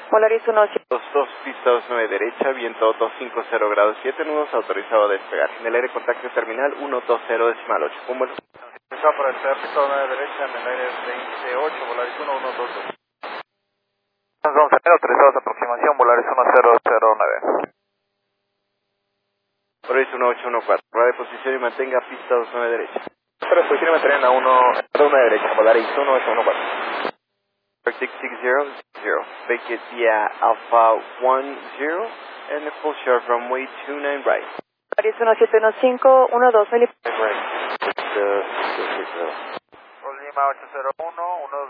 Volaris 1. 22, pista 29 derecha, viento 250 grados 7 nudos, autorizado a despegar. En el aire contacto terminal 120.8. Un vuelo. Está por el pista 29 derecha, en el aire 28, Volaris 1122. Vamos a tener autorizados aproximación, Volaris 1009. Volaris 1814, prueba de posición y mantenga pista 29 derecha. Pero posición y mantener a 1 derecha, Volaris 1814. 6600, vacate via Alpha 10, and the full short runway 29 right. Volaris 1715, 12 Lima 801,